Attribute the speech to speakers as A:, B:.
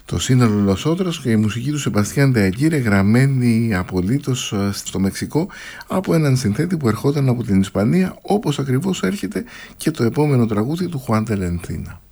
A: Το σύνολο Λοσότρος και η μουσική του Σεμπαστιάν ντε Αγγίρε, γραμμένη απολύτως στο Μεξικό από έναν συνθέτη που ερχόταν από την Ισπανία, όπως ακριβώς έρχεται και το επόμενο τραγούδι του Χουάν ντε Λενθίνα.